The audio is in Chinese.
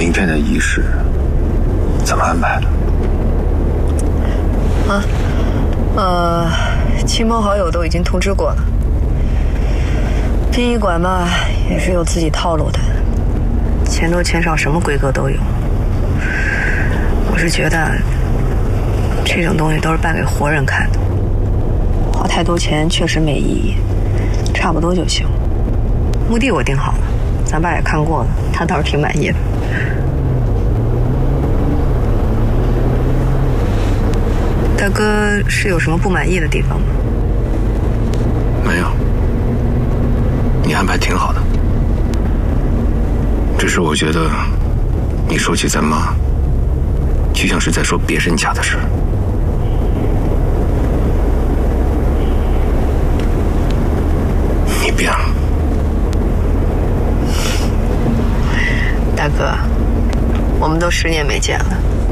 明天的仪式怎么安排的？ 亲朋好友都已经通知过了。殡仪馆嘛，也是有自己套路的，钱多钱少，什么规格都有。我是觉得，这种东西都是办给活人看的，花太多钱确实没意义，差不多就行。墓地我定好了，咱爸也看过了，他倒是挺满意的。大哥是有什么不满意的地方吗？ 没有，你安排挺好的。只是我觉得，你说起咱妈，就像是在说别人家的事。你变了。 大哥，我们都10年没见了。